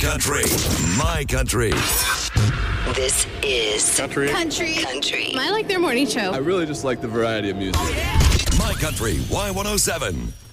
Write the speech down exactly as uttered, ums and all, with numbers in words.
country. My country. This is Country. Country. Country. I like their morning show. I really just like the variety of music. My country Y one oh seven.